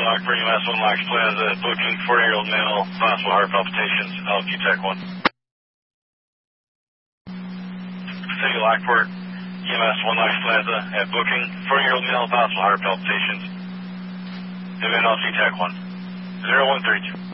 Lockport, UMass 1 Locks Plaza, booking 40-year-old male, possible heart palpitations, LQ Tech 1. City Lockport, UMass 1 Locks Plaza, at booking 40-year-old male, possible heart palpitations, LQ Tech 1. 0132.